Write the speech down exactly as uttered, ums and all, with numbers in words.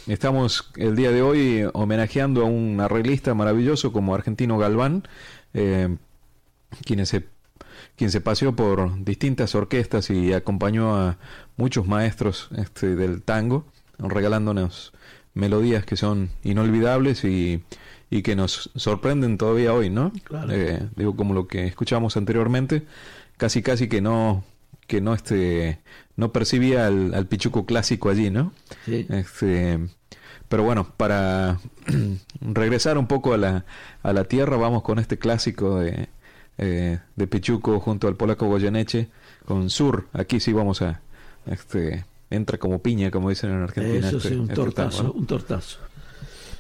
estamos el día de hoy homenajeando a un arreglista maravilloso como Argentino Galván, eh, quien se, quien se paseó por distintas orquestas y acompañó a muchos maestros este, del tango, regalándonos melodías que son inolvidables y, y que nos sorprenden todavía hoy, ¿no? Claro. Eh, digo, como lo que escuchamos anteriormente, casi casi que no que no este no percibía al, al pichuco clásico allí, ¿no? Sí. Este, pero bueno, para regresar un poco a la a la tierra, vamos con este clásico de eh, de Pichuco junto al polaco Goyeneche con Sur. Aquí sí vamos a este entra como piña, como dicen en Argentina. Eso este, sí, un este tortazo, tango, ¿no? un tortazo.